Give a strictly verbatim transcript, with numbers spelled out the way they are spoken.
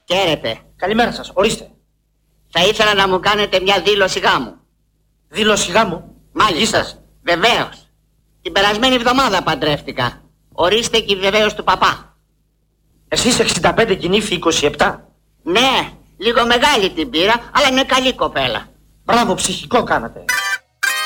Χαίρετε. Καλημέρα σας, ορίστε. Θα ήθελα να μου κάνετε μια δήλωση γάμου. Δήλωση γάμου? Μάλιστα. Βεβαίως. Την περασμένη εβδομάδα παντρεύτηκα. Ορίστε και βεβαίως του παπά. Εσείς εξήντα πέντε και η νύφη είκοσι επτά. Ναι, λίγο μεγάλη την πήρα, αλλά είναι καλή κοπέλα. Μπράβο, ψυχικό κάνατε.